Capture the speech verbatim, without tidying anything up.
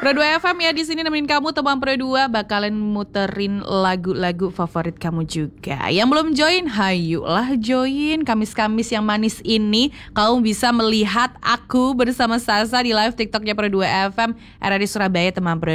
Pro dua F M ya, di sini nemenin kamu teman Pro dua, bakalan muterin lagu-lagu favorit kamu juga. Yang belum join, hayulah join. Kamis-kamis yang manis ini kamu bisa melihat aku bersama Sasa di live TikToknya Pro dua F M, era di Surabaya teman Pro